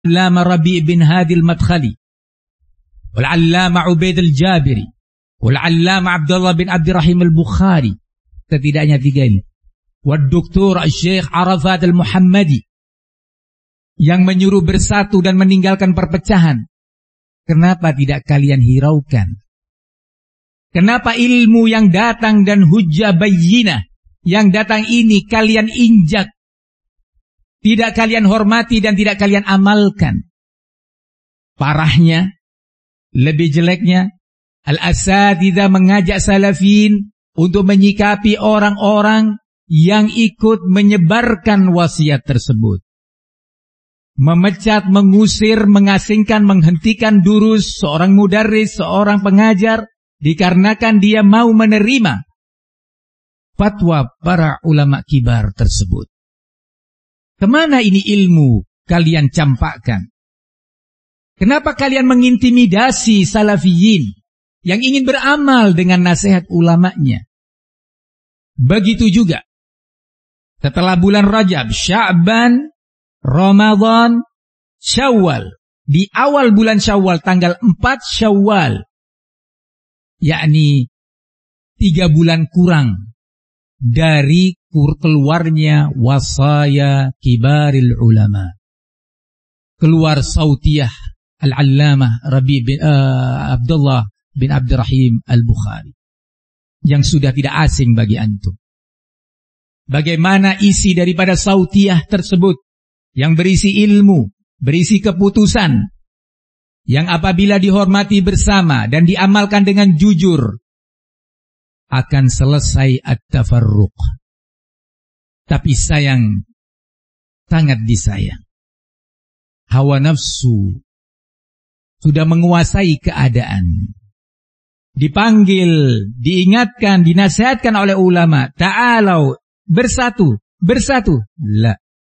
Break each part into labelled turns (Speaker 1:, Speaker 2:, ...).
Speaker 1: Allama Rabi' bin Hadi al-Madkhali, wal-Allama Ubaid al-Jabiri, wal-Allama Abdullah bin Abdirrahim al-Bukhari. Setidaknya 3 ini. Wad-Doktor Syekh Arafat al-Muhammadi, yang menyuruh bersatu dan meninggalkan perpecahan. Kenapa tidak kalian hiraukan? Kenapa ilmu yang datang dan hujjah bayyinah yang datang ini kalian injak? Tidak kalian hormati dan tidak kalian amalkan. Parahnya, lebih jeleknya, al-asatidzah mengajak salafin untuk menyikapi orang-orang yang ikut menyebarkan wasiat tersebut. Memecat, mengusir, mengasingkan, menghentikan durus seorang mudarris, seorang pengajar, dikarenakan dia mau menerima fatwa para ulama kibar tersebut. Kemana ini ilmu kalian campakkan? Kenapa kalian mengintimidasi salafiyin yang ingin beramal dengan nasihat ulamanya? Begitu juga setelah bulan Rajab, Sya'ban, Ramadan, Syawal. Di awal bulan Syawal, tanggal 4 Syawal, yakni 3 bulan kurang dari keluarnya wasaya kibaril ulama. Keluar sautiyah al-Allamah Rabi' bin Abdullah bin Abdirrahim al-Bukhari, yang sudah tidak asing bagi antum. Bagaimana isi daripada sautiyah tersebut, yang berisi ilmu, berisi keputusan, yang apabila dihormati bersama dan diamalkan dengan jujur, akan selesai at-tafarruq. Tapi sayang, sangat disayang, hawa nafsu sudah menguasai keadaan. Dipanggil, diingatkan, dinasihatkan oleh ulama, ta'alau, bersatu, bersatu. La.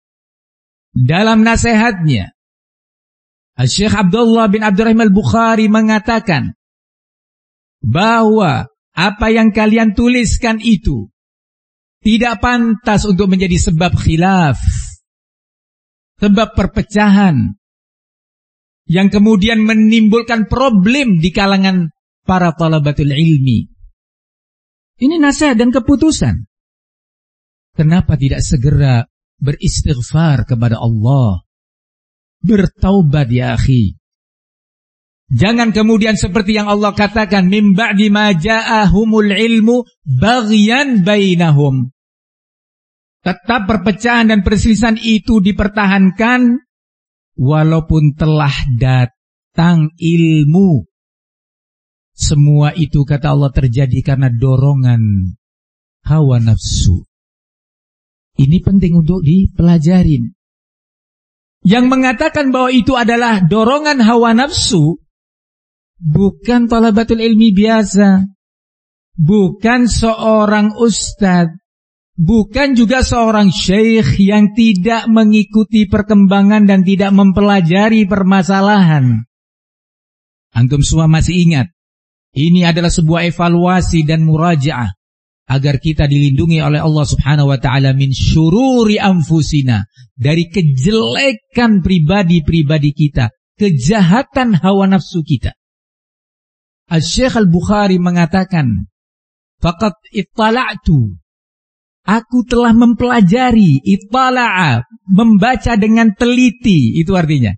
Speaker 1: Dalam nasihatnya, Syekh Abdullah bin Abdirrahim al-Bukhari mengatakan bahwa apa yang kalian tuliskan itu tidak pantas untuk menjadi sebab khilaf, sebab perpecahan, yang kemudian menimbulkan problem di kalangan para talabatul ilmi. Ini nasihat dan keputusan. Kenapa tidak segera beristighfar kepada Allah, bertaubat ya akhi? Jangan kemudian seperti yang Allah katakan, min ba'di ma ja'ahumul ilmu baghyan bainahum. Tetap perpecahan dan perselisihan itu dipertahankan walaupun telah datang ilmu. Semua itu kata Allah terjadi karena dorongan hawa nafsu. Ini penting untuk dipelajarin. Yang mengatakan bahwa itu adalah dorongan hawa nafsu bukan talabatul ilmi biasa, bukan seorang ustadz, bukan juga seorang syekh yang tidak mengikuti perkembangan dan tidak mempelajari permasalahan. Antum semua masih ingat, ini adalah sebuah evaluasi dan murajaah agar kita dilindungi oleh Allah Subhanahu wa taala min syururi anfusina, dari kejelekan pribadi-pribadi kita, kejahatan hawa nafsu kita. Al-Syekh Al-Bukhari mengatakan, faqad ittala'tu, aku telah mempelajari, ittala'a, membaca dengan teliti, itu artinya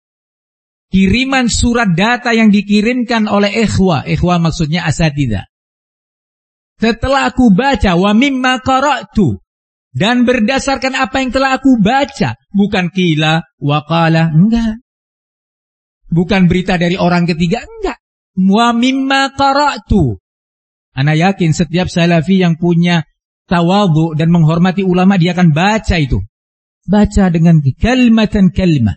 Speaker 1: kiriman surat data yang dikirimkan oleh ikhwah maksudnya asatidzah. Setelah aku baca, wa mimma qara'tu, dan berdasarkan apa yang telah aku baca, bukan qila wa qala, enggak. Bukan berita dari orang ketiga, enggak. Wa mimma qara'tu. Ana yakin setiap salafi yang punya tawadhu dan menghormati ulama, dia akan baca itu. Baca dengan kalimatan kalimah,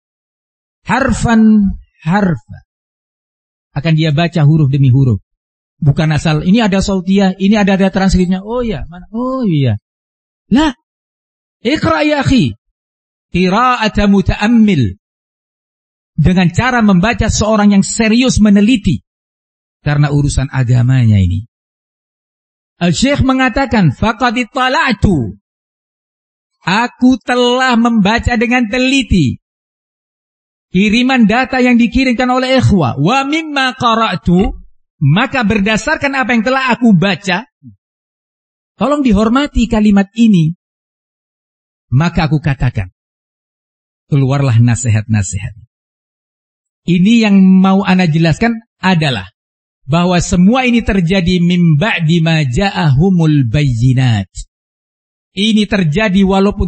Speaker 1: harfan harfa. Akan dia baca huruf demi huruf. Bukan asal ini ada sautiyah, ini ada transkripnya. Oh ya, mana? Oh iya. La. Iqra ya akhi. Qira'ata muta'ammil. Dengan cara membaca seorang yang serius meneliti. Karena urusan agamanya ini. Al-Syekh mengatakan, faqad ittala'tu. Aku telah membaca dengan teliti. kiriman data yang dikirimkan oleh ikhwah. Wa mimma qara'tu, maka berdasarkan apa yang telah aku baca, tolong dihormati kalimat ini. Maka aku katakan, keluarlah nasihat-nasihat. Ini yang mau ana jelaskan adalah bahwa semua ini terjadi min ba'di ma ja'ahumul bayyinat. Ini terjadi walaupun